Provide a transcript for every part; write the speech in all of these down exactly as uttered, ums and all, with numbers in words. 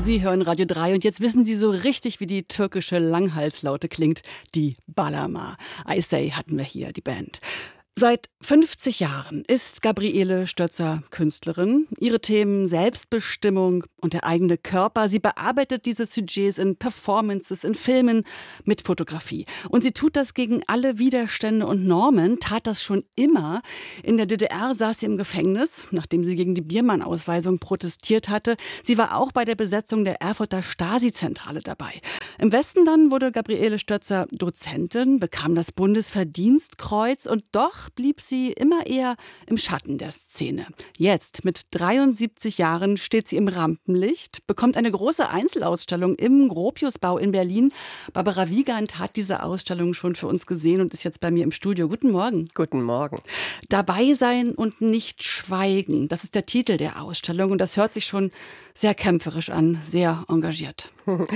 Sie hören Radio drei und jetzt wissen Sie so richtig, wie die türkische Langhalslaute klingt. Die Balama. I Say hatten wir hier, die Band. Seit fünfzig Jahren ist Gabriele Stötzer Künstlerin. Ihre Themen Selbstbestimmung und der eigene Körper. Sie bearbeitet diese Sujets in Performances, in Filmen, mit Fotografie. Und sie tut das gegen alle Widerstände und Normen, tat das schon immer. In der D D R saß sie im Gefängnis, nachdem sie gegen die Biermann-Ausweisung protestiert hatte. Sie war auch bei der Besetzung der Erfurter Stasi-Zentrale dabei. Im Westen dann wurde Gabriele Stötzer Dozentin, bekam das Bundesverdienstkreuz und doch blieb sie immer eher im Schatten der Szene. Jetzt, mit dreiundsiebzig Jahren, steht sie im Rampenlicht, bekommt eine große Einzelausstellung im Gropiusbau in Berlin. Barbara Wiegand hat diese Ausstellung schon für uns gesehen und ist jetzt bei mir im Studio. Guten Morgen. Guten Morgen. Dabei sein und nicht schweigen, das ist der Titel der Ausstellung und das hört sich schon sehr kämpferisch an, sehr engagiert.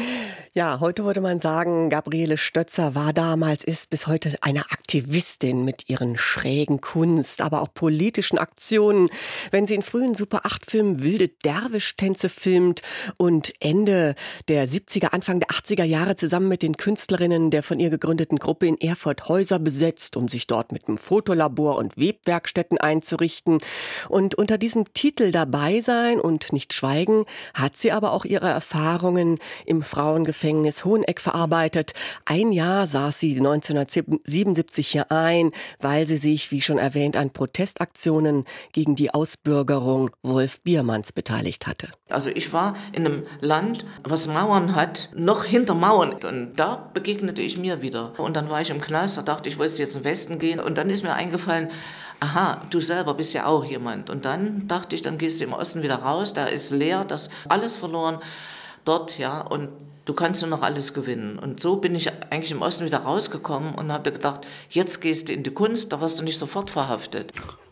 Ja, heute würde man sagen, Gabriele Stötzer war damals, ist bis heute eine Aktivistin mit ihren schrägen Kunst, aber auch politischen Aktionen. Wenn sie in frühen Super acht Filmen wilde Derwisch-Tänze filmt und Ende der siebziger, Anfang der achtziger Jahre zusammen mit den Künstlerinnen der von ihr gegründeten Gruppe in Erfurt Häuser besetzt, um sich dort mit einem Fotolabor und Webwerkstätten einzurichten. Und unter diesem Titel Dabei sein und nicht schweigen hat sie aber auch ihre Erfahrungen im Frauengefängnis Hoheneck verarbeitet. Ein Jahr saß sie neunzehnhundertsiebenundsiebzig hier ein, weil sie sich, wie schon erwähnt, an Protestaktionen gegen die Ausbürgerung Wolf Biermanns beteiligt hatte. Also ich war in einem Land, was Mauern hat, noch hinter Mauern. Und da begegnete ich mir wieder. Und dann war ich im Knast, da dachte ich, ich wollte jetzt in den Westen gehen. Und dann ist mir eingefallen, aha, du selber bist ja auch jemand. Und dann dachte ich, dann gehst du im Osten wieder raus, da ist leer, das ist alles verloren dort, ja, und du kannst nur noch alles gewinnen. Und so bin ich eigentlich im Osten wieder rausgekommen und habe gedacht, jetzt gehst du in die Kunst, da wirst du nicht sofort verhaftet.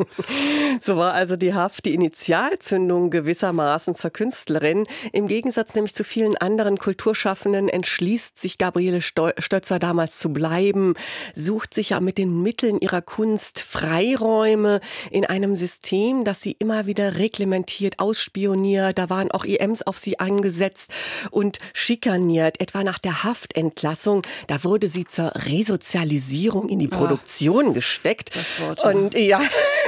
So war also die Haft die Initialzündung gewissermaßen zur Künstlerin. Im Gegensatz nämlich zu vielen anderen Kulturschaffenden entschließt sich Gabriele Stötzer damals zu bleiben, sucht sich ja mit den Mitteln ihrer Kunst Freiräume in einem System, das sie immer wieder reglementiert, ausspioniert. Da waren auch I Ms auf sie angesetzt und schikaniert. Etwa nach der Haftentlassung, da wurde sie zur Resozialisierung in die Ah, Produktion gesteckt. das Wort, ja. Und ja,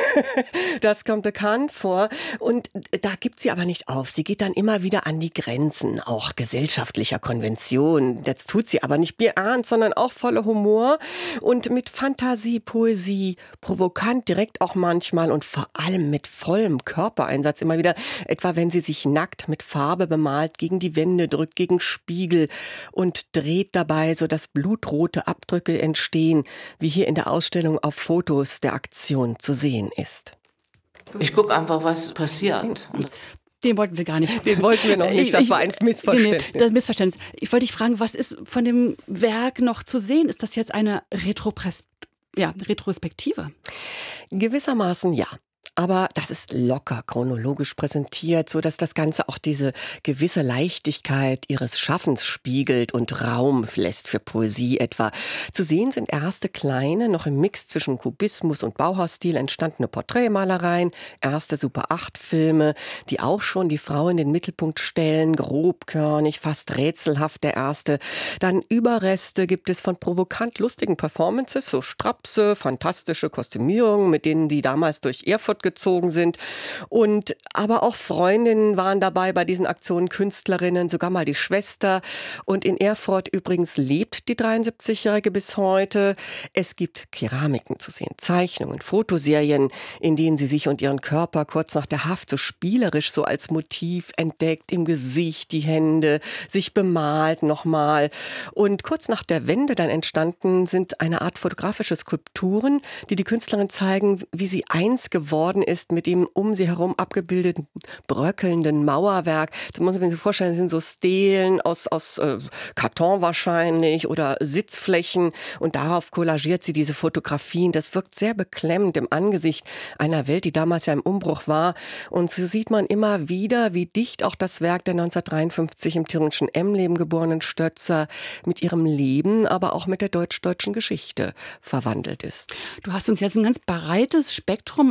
das kommt bekannt vor. Und da gibt sie aber nicht auf. Sie geht dann immer wieder an die Grenzen, auch gesellschaftlicher Konventionen. Das tut sie aber nicht bierernst, sondern auch voller Humor und mit Fantasie, Poesie, provokant, direkt auch manchmal und vor allem mit vollem Körpereinsatz immer wieder. Etwa wenn sie sich nackt mit Farbe bemalt, gegen die Wände drückt, gegen Spiegel und dreht dabei, sodass blutrote Abdrücke entstehen, wie hier in der Ausstellung auf Fotos der Aktion zu sehen ist. Ich gucke einfach, was passiert. Und Den wollten wir gar nicht. Den wollten wir noch nicht, das war ein Missverständnis. Nee, nee, das Missverständnis. Ich wollte dich fragen, was ist von dem Werk noch zu sehen? Ist das jetzt eine Retropres- ja, Retrospektive? Gewissermaßen ja. Aber das ist locker chronologisch präsentiert, so dass das Ganze auch diese gewisse Leichtigkeit ihres Schaffens spiegelt und Raum lässt für Poesie etwa. Zu sehen sind erste kleine, noch im Mix zwischen Kubismus und Bauhausstil entstandene Porträtmalereien, erste Super acht Filme, die auch schon die Frau in den Mittelpunkt stellen, grobkörnig, fast rätselhaft der erste. Dann Überreste gibt es von provokant lustigen Performances, so Strapse, fantastische Kostümierungen, mit denen die damals durch Erfurt gezogen sind. Und aber auch Freundinnen waren dabei bei diesen Aktionen, Künstlerinnen, sogar mal die Schwester. Und in Erfurt übrigens lebt die dreiundsiebzigjährige bis heute. Es gibt Keramiken zu sehen, Zeichnungen, Fotoserien, in denen sie sich und ihren Körper kurz nach der Haft so spielerisch so als Motiv entdeckt, im Gesicht, die Hände, sich bemalt nochmal. Und kurz nach der Wende dann entstanden sind eine Art fotografische Skulpturen, die die Künstlerin zeigen, wie sie eins geworden ist mit dem um sie herum abgebildeten bröckelnden Mauerwerk. Das muss man sich vorstellen, das sind so Stelen aus, aus äh, Karton wahrscheinlich oder Sitzflächen und darauf kollagiert sie diese Fotografien. Das wirkt sehr beklemmend im Angesicht einer Welt, die damals ja im Umbruch war. Und so sieht man immer wieder, wie dicht auch das Werk der neunzehnhundertdreiundfünfzig im thüringischen Emleben geborenen Stötzer mit ihrem Leben, aber auch mit der deutsch-deutschen Geschichte verwandelt ist. Du hast uns jetzt ein ganz breites Spektrum ausgemacht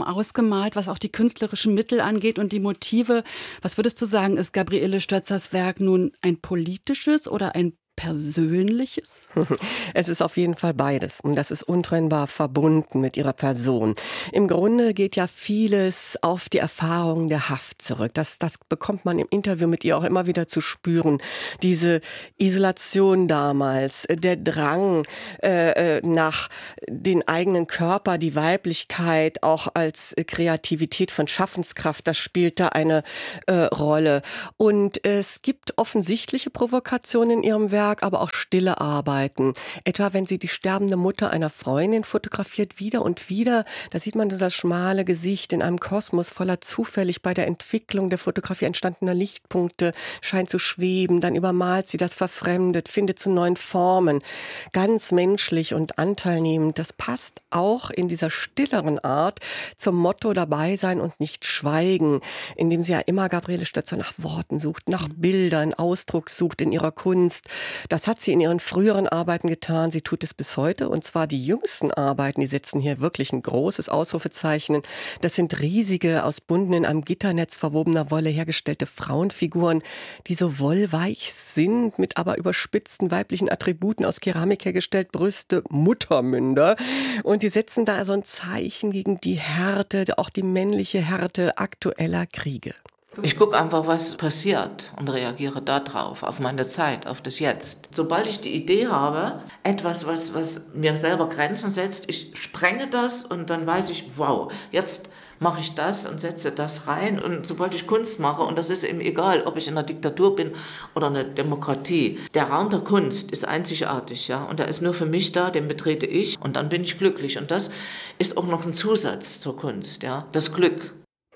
gemalt, was auch die künstlerischen Mittel angeht und die Motive. Was würdest du sagen, ist Gabriele Stötzers Werk nun ein politisches oder ein persönliches? Es ist auf jeden Fall beides und das ist untrennbar verbunden mit ihrer Person. Im Grunde geht ja vieles auf die Erfahrung der Haft zurück. Das, das bekommt man im Interview mit ihr auch immer wieder zu spüren. Diese Isolation damals, der Drang äh, nach den eigenen Körper, die Weiblichkeit auch als Kreativität von Schaffenskraft, das spielt da eine äh, Rolle. Und es gibt offensichtliche Provokationen in ihrem Werk, aber auch stille Arbeiten. Etwa wenn sie die sterbende Mutter einer Freundin fotografiert, wieder und wieder, da sieht man so das schmale Gesicht in einem Kosmos voller zufällig bei der Entwicklung der Fotografie entstandener Lichtpunkte, scheint zu schweben, dann übermalt sie das verfremdet, findet zu neuen Formen. Ganz menschlich und anteilnehmend. Das passt auch in dieser stilleren Art zum Motto dabei sein und nicht schweigen, indem sie ja immer Gabriele Stötzer nach Worten sucht, nach Bildern, Ausdruck sucht in ihrer Kunst. Das hat sie in ihren früheren Arbeiten getan. Sie tut es bis heute. Und zwar die jüngsten Arbeiten, die setzen hier wirklich ein großes Ausrufezeichen. Das sind riesige, aus bunten in einem Gitternetz verwobener Wolle hergestellte Frauenfiguren, die so wollweich sind, mit aber überspitzten weiblichen Attributen aus Keramik hergestellt, Brüste, Muttermünder. Und die setzen da so ein Zeichen gegen die Härte, auch die männliche Härte aktueller Kriege. Ich gucke einfach, was passiert und reagiere darauf, auf meine Zeit, auf das Jetzt. Sobald ich die Idee habe, etwas, was, was mir selber Grenzen setzt, ich sprenge das und dann weiß ich, wow, jetzt mache ich das und setze das rein. Und sobald ich Kunst mache, und das ist eben egal, ob ich in einer Diktatur bin oder einer Demokratie, der Raum der Kunst ist einzigartig, ja, und der ist nur für mich da, den betrete ich und dann bin ich glücklich. Und das ist auch noch ein Zusatz zur Kunst, ja, das Glück.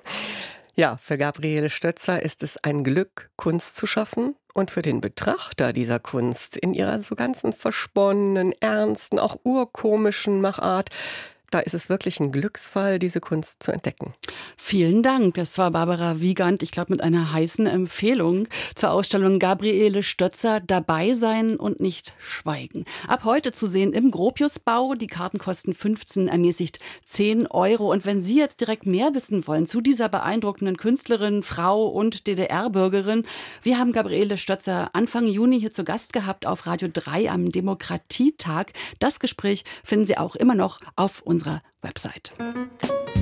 Ja, für Gabriele Stötzer ist es ein Glück, Kunst zu schaffen. Und für den Betrachter dieser Kunst in ihrer so ganzen versponnenen, ernsten, auch urkomischen Machart, da ist es wirklich ein Glücksfall, diese Kunst zu entdecken. Vielen Dank. Das war Barbara Wiegand, ich glaube mit einer heißen Empfehlung zur Ausstellung Gabriele Stötzer, dabei sein und nicht schweigen. Ab heute zu sehen im Gropiusbau. Die Karten kosten fünfzehn, ermäßigt zehn Euro. Und wenn Sie jetzt direkt mehr wissen wollen zu dieser beeindruckenden Künstlerin, Frau und D D R-Bürgerin, wir haben Gabriele Stötzer Anfang Juni hier zu Gast gehabt auf Radio drei am Demokratietag. Das Gespräch finden Sie auch immer noch auf unserer Website.